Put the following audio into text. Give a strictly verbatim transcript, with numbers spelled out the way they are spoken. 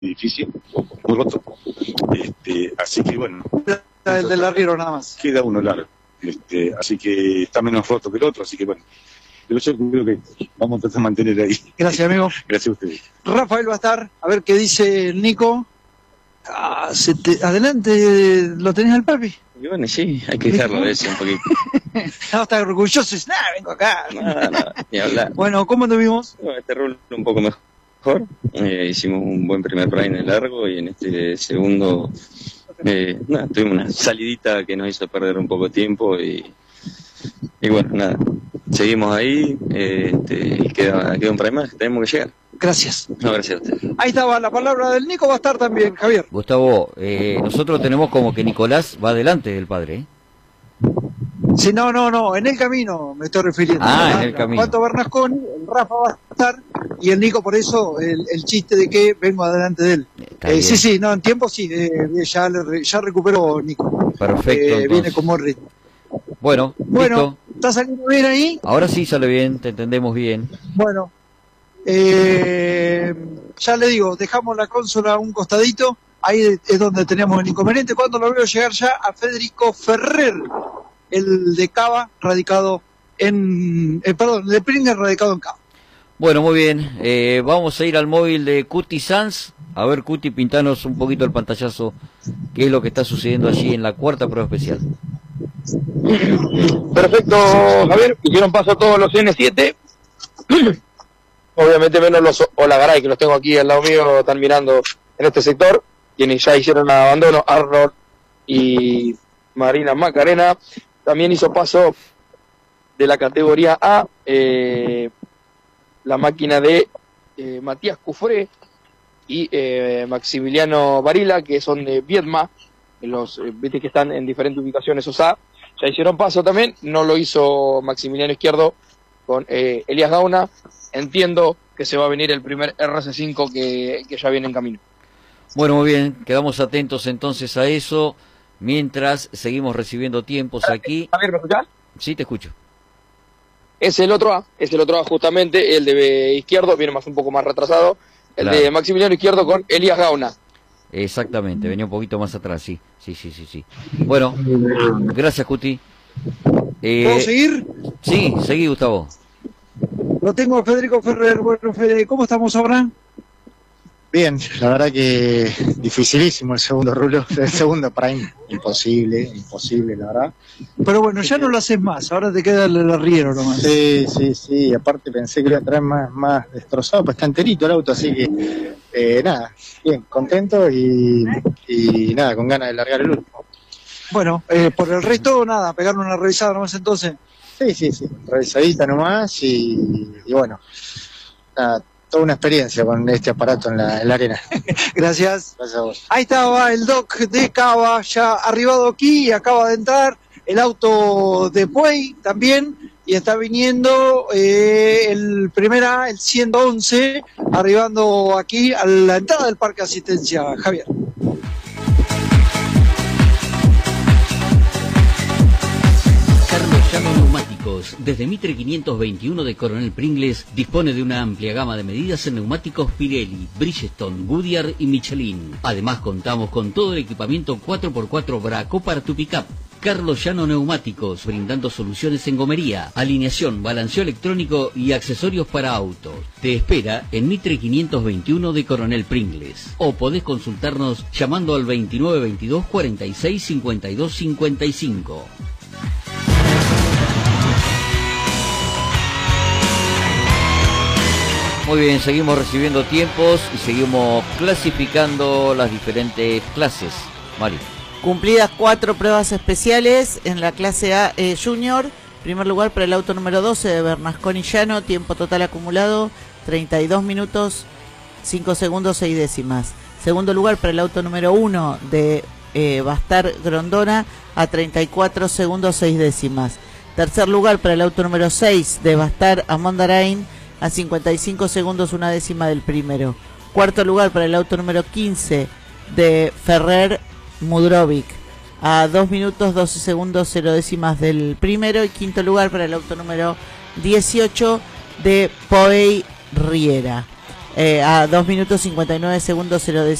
difícil, muy roto. Este, así que bueno. El del arriero nada más. Queda uno largo. Este, así que está menos roto que el otro, así que bueno. Pero yo creo que vamos a tratar de mantener ahí. Gracias, amigo. Gracias a ustedes. Rafael va a estar, a ver qué dice el Nico. Ah, se te... Adelante, ¿lo tenés al papi? Y bueno, sí, hay que dejarlo a veces un poquito. No, está orgulloso, es nada, vengo acá. No, no, ni hablar. Bueno, ¿cómo anduvimos? Bueno, este rol un poco mejor. Eh, hicimos un buen primer prime en el largo y en este segundo, eh, nada, tuvimos una salidita que nos hizo perder un poco de tiempo y, y bueno, nada, seguimos ahí eh, este, y queda, queda un prime más, tenemos que llegar. Gracias. No, gracias a usted. Ahí estaba, la palabra del Nico va a estar también, Javier. Gustavo, eh, nosotros tenemos como que Nicolás va delante del padre, ¿eh? Sí, no, no, no, en el camino me estoy refiriendo. Ah, en el camino. Cuanto Bernasconi, el Rafa va a estar y el Nico, por eso el, el chiste de que vengo adelante de él. Eh, sí, sí, no, en tiempo sí, eh, ya, le, ya recuperó Nico. Perfecto. Eh, viene con buen ritmo. Bueno, bueno, listo. ¿Está saliendo bien ahí? Ahora sí sale bien, te entendemos bien. Bueno, eh, ya le digo, dejamos la consola a un costadito, ahí es donde teníamos el inconveniente. Cuando lo veo llegar ya a Federico Ferrer, el de Cava, radicado en... Eh, perdón, el de Pringles, radicado en Cava. Bueno, muy bien. Eh, vamos a ir al móvil de Cuti Sanz. A ver, Cuti, pintanos un poquito el pantallazo. ¿Qué es lo que está sucediendo allí en la cuarta prueba especial? Perfecto, Javier. Hicieron paso todos los N siete. Obviamente menos los Olagaray, que los tengo aquí al lado mío, están mirando en este sector. Quienes ya hicieron abandono, Arnold y Marina Macarena. También hizo paso de la categoría A, eh, la máquina de eh, Matías Cufré y eh, Maximiliano Varila, que son de Viedma, los eh, viste que están en diferentes ubicaciones esos A. Ya hicieron paso también, no lo hizo Maximiliano Izquierdo con eh, Elías Gauna. Entiendo que se va a venir el primer R C cinco que, que ya viene en camino. Bueno, muy bien, quedamos atentos entonces a eso. Mientras seguimos recibiendo tiempos aquí. Javier, ¿me escuchás? Sí, te escucho. Es el otro A, es el otro A justamente, el de Izquierdo, viene más un poco más retrasado, el Claro. de Maximiliano Izquierdo con Elías Gauna. Exactamente, venía un poquito más atrás, sí, sí, sí, sí, sí. Bueno, gracias, Cuti. Eh, ¿Puedo seguir? Sí, seguí, Gustavo. Lo tengo a Federico Ferrer. Bueno, Fede, ¿cómo estamos ahora? Bien, la verdad que dificilísimo el segundo rulo, el segundo prime, imposible, imposible, la verdad. Pero bueno, ya no lo haces más, ahora te queda el arriero nomás. Sí, sí, sí, aparte pensé que lo iba a traer más, más destrozado, pues está enterito el auto, así que eh, nada, bien, contento y, y nada, con ganas de largar el último. Bueno, eh, por el resto, nada, pegarle una revisada nomás entonces. Sí, sí, sí, revisadita nomás y, y bueno, nada, toda una experiencia con este aparato en la, en la arena. Gracias. Gracias a vos. Ahí estaba el Doc de Cava, ya arribado aquí y acaba de entrar. El auto de Puey también. Y está viniendo eh, el primera, el ciento once, arribando aquí a la entrada del Parque Asistencia. Javier. Carlos Llano Neumáticos, desde Mitre quinientos veintiuno de Coronel Pringles, dispone de una amplia gama de medidas en neumáticos Pirelli, Bridgestone, Goodyear y Michelin. Además contamos con todo el equipamiento cuatro por cuatro Braco para tu pickup. Carlos Llano Neumáticos, brindando soluciones en gomería, alineación, balanceo electrónico y accesorios para autos. Te espera en Mitre quinientos veintiuno de Coronel Pringles. O podés consultarnos llamando al veintinueve veintidós cuarenta y seis cincuenta y dos cincuenta y cinco. Muy bien, seguimos recibiendo tiempos y seguimos clasificando las diferentes clases. Mari. Cumplidas cuatro pruebas especiales en la clase A eh, Junior. Primer lugar para el auto número doce de Bernasconi Llano, tiempo total acumulado treinta y dos minutos, cinco segundos, seis décimas. Segundo lugar para el auto número uno de eh, Bastar Grondona a treinta y cuatro segundos, seis décimas. Tercer lugar para el auto número seis de Bastar Amondarain a cincuenta y cinco segundos, una décima del primero. Cuarto lugar para el auto número quince de Ferrer Mudrovic a dos minutos, doce segundos, cero décimas del primero. Y quinto lugar para el auto número dieciocho de Poey Riera. eh, a dos minutos cincuenta y nueve segundos se lo